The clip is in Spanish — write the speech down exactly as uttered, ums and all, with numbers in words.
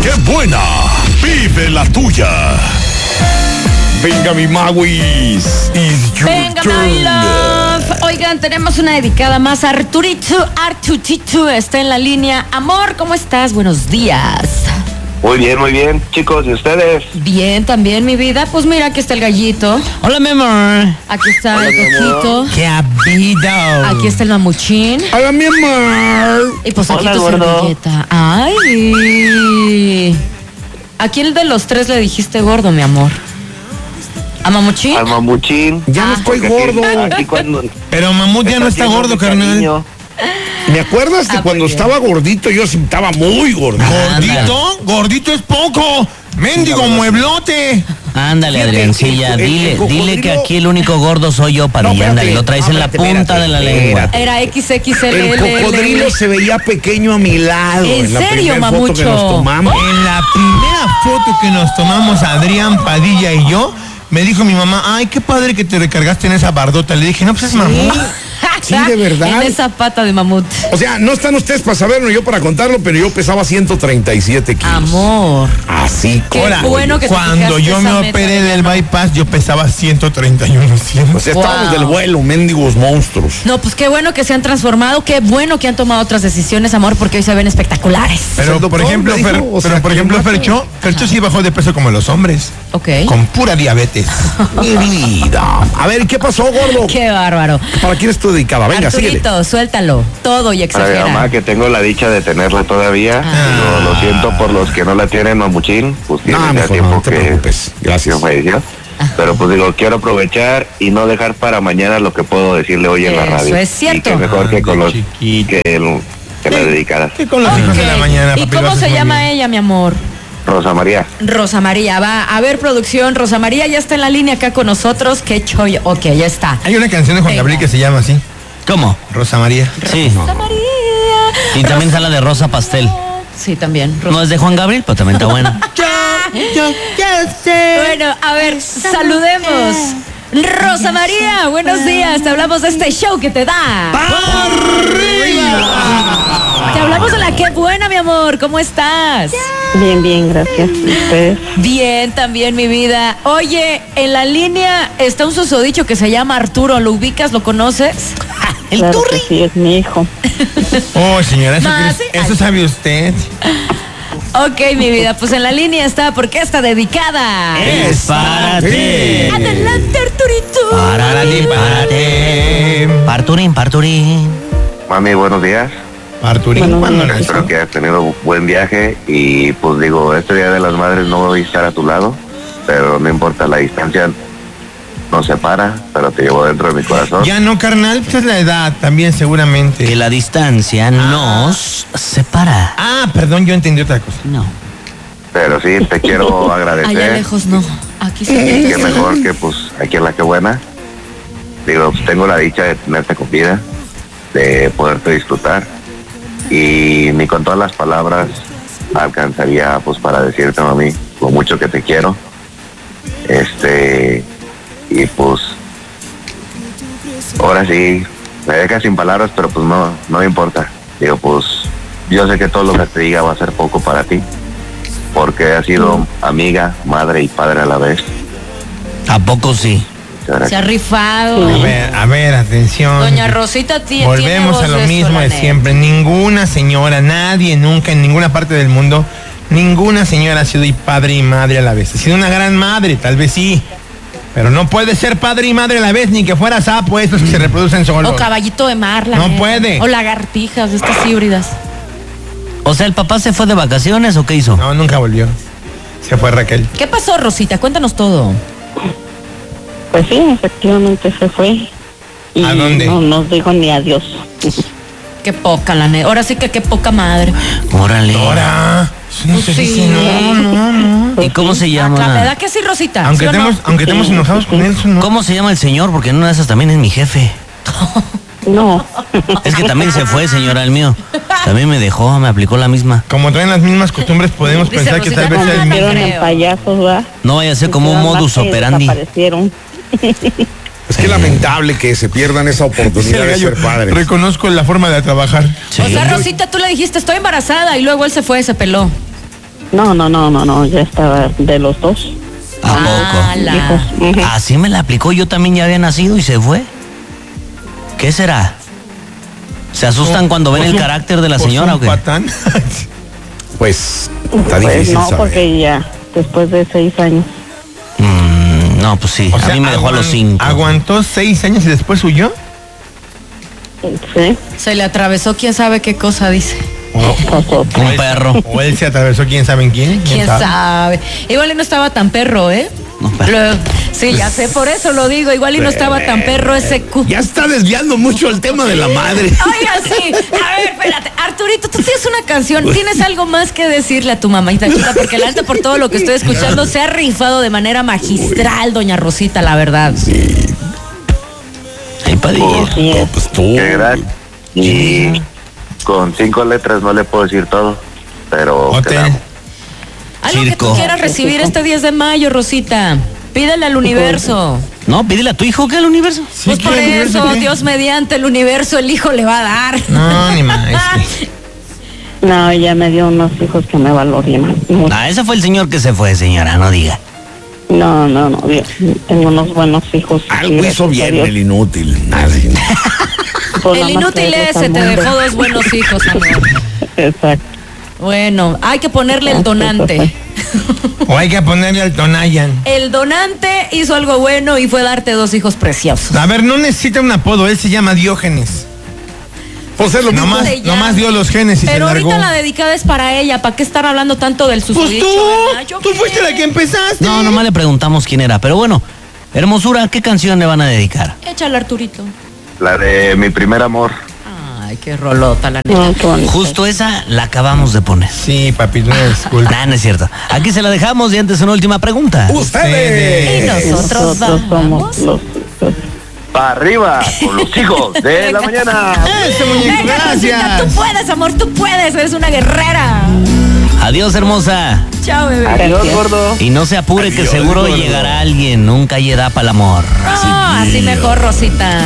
qué buena! ¡Vive la tuya! Venga, mi Mawis. Venga, my love. Oigan, tenemos una dedicada más. Arturito, Artutito está en la línea. Amor, ¿cómo estás? Buenos días. Muy bien, muy bien. Chicos, ¿y ustedes? Bien, también, mi vida. Pues mira, aquí está el gallito. Hola, mi amor. Aquí está Hola, el mi amor. coquito. ¡Qué habido! Aquí está el mamuchín. Hola, mi amor. Y pues aquí Hola, tu gordo. servilleta. Ay. ¿A quién de los tres le dijiste gordo, mi amor? ¿A mamuchín? Al mamuchín. Ya no estoy Porque aquí- gordo. aquí cuando- Pero Mamut ya no está lleno gordo, de carnal. cariño. ¿Me acuerdas de Ah, cuando muy bien. estaba gordito? Yo sí estaba muy gordito. ¿Gordito? Gordito es poco. ¡Mendigo mueblote! Ándale, Fíjate, Adriancilla, el- el- dile, el dile que cocodrilo- aquí el único gordo soy yo, Padilla. No, Ándale, espérate. lo traes en la Espérate, punta de la espérate, lengua. espérate. Era equis equis ele El ele. cocodrilo se veía pequeño a mi lado. ¿En la serio, primera foto que mamucho? nos tomamos. En la primera foto que nos tomamos Adrián, Padilla y yo, me dijo mi mamá, ay, qué padre que te recargaste en esa bardota. Le dije, no, pues es Mamut. Sí, de verdad. En esa pata de mamut. O sea, no están ustedes para saberlo, yo para contarlo, pero yo pesaba ciento treinta y siete kilos. Amor. Así Qué Ahora, bueno que te cuando fijaste yo me esa meta operé de del bypass, yo pesaba ciento treinta y uno, cien. O sea, estábamos Wow. del vuelo, mendigos monstruos. No, pues qué bueno que se han transformado, qué bueno que han tomado otras decisiones, amor, porque hoy se ven espectaculares. Pero el por doctor ejemplo, me dijo, Fer- o sea, pero por que ejemplo, no- Fercho, Fercho sí bajó de peso como los hombres. Ok. Con pura diabetes. Mi vida. A ver, ¿qué pasó, gordo? Qué bárbaro. ¿Para quién estoy dedicada? Venga, síguele. Arturito, suéltalo. Todo y Para mi mamá, exagera. que tengo la dicha de tenerla todavía. Ah. Lo, lo siento por los que no la tienen, mamuchín. Pues tiene No, ya mejor tiempo no, no te que, preocupes. Gracias. que falleció. Pero pues digo, quiero aprovechar y no dejar para mañana lo que puedo decirle hoy en la Eso radio. es cierto. Y que mejor que con los Chiquito. que, el- que las dedicadas. Y con los hijos de la Ok. mañana. ¿Y papi, lo cómo haces se muy llama bien. ella, mi amor? Rosa María. Rosa María, va. A ver, producción, Rosa María ya está en la línea acá con nosotros. Qué chollo. Ok, ya está. Hay una canción de Juan Venga. Gabriel que se llama así, ¿Cómo? Rosa María. Sí. Rosa María. Y también está la de Rosa Pastel. Sí, también. Rosa. No es de Juan Gabriel, pero también está buena. Bueno, a ver, saludemos. Rosa María, buenos días. Te hablamos de este show que te da. Te hablamos de la Qué Buena, mi amor. ¿Cómo estás? Bien, bien, gracias. ¿Ustedes? Bien, también, mi vida. Oye, en la línea está un susodicho que se llama Arturo. ¿Lo ubicas? ¿Lo conoces? El Claro turri. que sí, es mi hijo. Oh, señora, eso, Más, que- sí. eso sabe usted. Ok, mi vida, pues en la línea está porque está dedicada. Es para ti. Adelante, Arturito. Párale, párate. Parturín, parturín. Mami, buenos días. Arturín, Bueno, ¿cuándo bueno, nació? Espero que hayas tenido buen viaje y pues digo, este Día de las Madres no voy a estar a tu lado, pero no importa, la distancia nos separa, pero te llevo dentro de mi corazón. Ya no, carnal, pues es la edad también seguramente. Que la distancia nos separa. Ah, perdón, yo entendí otra cosa. No. Pero sí, te quiero Allá agradecer. lejos no. Aquí sí. Y qué mejor que pues aquí en la que buena. Digo, pues, tengo la dicha de tenerte con vida, de poderte disfrutar. Y ni con todas las palabras alcanzaría pues para decirte, mami, lo mucho que te quiero. Este, y pues ahora sí, me dejas sin palabras, pero pues no, no me importa. Digo, pues yo sé que todo lo que te diga va a ser poco para ti, porque has sido amiga, madre y padre a la vez. ¿A poco sí? Muchas Se ha gracias. rifado. A ver, a ver, atención. Doña Rosita tiene. Volvemos a lo mismo de siempre. Ninguna señora, nadie, nunca, en ninguna parte del mundo, ninguna señora ha sido y padre y madre a la vez. Ha sido una gran madre, tal vez sí. Pero no puede ser padre y madre a la vez, ni que fuera sapo, estos que se reproducen solos. O caballito de mar. la No neta. puede. O lagartijas, de estas híbridas. O sea, ¿el papá se fue de vacaciones o qué hizo? No, nunca volvió. Se fue Raquel. ¿Qué pasó, Rosita? Cuéntanos todo. Pues sí, efectivamente se fue. Y ¿A dónde? no nos dijo ni adiós. Qué poca, la neta. Ahora sí que qué poca madre. Órale. Ahora. Eso no Pues se sí. dice, no, no, no. ¿Y cómo se Acá, ¿verdad llama? que sí, Rosita? Aunque ¿Sí o no? estemos, aunque estemos enojados con él, eso no. ¿Cómo se llama el señor? Porque en una de esas también es mi jefe. No. Es que también se fue, señora, el mío. También me dejó, me aplicó la misma. Como traen las mismas costumbres, podemos Dice pensar que Rosita, tal vez no, sea el no, mismo. no. Vieron en creo. payasos, ¿va? No vaya a ser como un Nada más modus que operandi. Desaparecieron. Es que lamentable que se pierdan esa Dice oportunidad el de gallo, ser padres. reconozco la forma de trabajar. Sí. O sea, Rosita, tú le dijiste, estoy embarazada, y luego él se fue, se peló. No, no, no, no, no, ya estaba de los dos. ¿A poco? Ala. Hijos. Ujú. Así me la aplicó, yo también ya había nacido y se fue. ¿Qué será? ¿Se asustan cuando ven Pues el un- carácter de la pues señora un o qué? patán. Pues está Pues difícil no, saber. porque ya, después de seis años. Mm, no, pues sí, O a sea, mí me dejó a los aguan- cinco. Aguantó seis años y después huyó. Sí, Se le atravesó quién sabe qué cosa, dice. pasó. Un perro. O él se atravesó quién sabe en quién. ¿Quién sabe? Igual y no estaba tan perro, ¿eh? No, pero- Lo- sí, ya sé, por eso lo digo. Igual y no estaba tan perro ese cu. Ya está desviando mucho el tema de la madre. Oiga, sí. A ver, espérate. Arturito, tú tienes una canción. ¿Tienes algo más que decirle a tu mamita chula? Porque la neta, por todo lo que estoy escuchando, se ha rifado de manera magistral, doña Rosita, la verdad. Ay, Padilla. Sí, No, pues tú. Qué gran. Y con cinco letras no le puedo decir todo, pero Hotel. quedamos. Algo que Circo. tú quieras recibir este diez de mayo, Rosita. Pídele al universo. No, pídele a tu hijo que al universo. Sí, Pues ¿qué por universo eso, qué? Dios mediante el universo, el hijo le va a dar. No, ni más. es que- no, ella me dio unos hijos que me valoran mucho. Ah, ese fue el señor que se fue, señora, no diga. No, no, no, Dios, tengo unos buenos hijos. Algo Gracias hizo a bien Dios. el inútil. Nada. Pues El nada más inútil traerlos ese al te mundo. dejó dos buenos hijos, amor. Exacto. Bueno, hay que ponerle el donante. O hay que ponerle al Tonayan. El donante hizo algo bueno y fue darte dos hijos preciosos. A ver, no necesita un apodo, él se llama Diógenes. Pues es lo mismo. Nomás, se llama? nomás dio los genes y Pero se largó. ahorita la dedicada es para ella. ¿Para qué estar hablando tanto del Pues susodicho? tú, verdad? ¿Yo tú qué? fuiste la que empezaste. No, nomás le preguntamos quién era. Pero bueno, hermosura, ¿qué canción le van a dedicar? Échale, Arturito. La de mi primer amor. Ay, qué rolota, la neta. No, qué bonito. Justo esa la acabamos de poner. Sí, papi, no es disculpa. Nah, no es cierto. Aquí se la dejamos y antes una última pregunta. Ustedes. Y nosotros Nosotros vamos. somos los hijos. Para arriba con los hijos de la mañana. Ese muñeco, Venga, Rosita, gracias. tú puedes, amor, tú puedes. Eres una guerrera. Adiós, hermosa. Chao, bebé. Adiós, gordo. Y no se apure que Adiós, seguro gordo. llegará alguien. Nunca hay edad para el amor. No, así mejor, Rosita.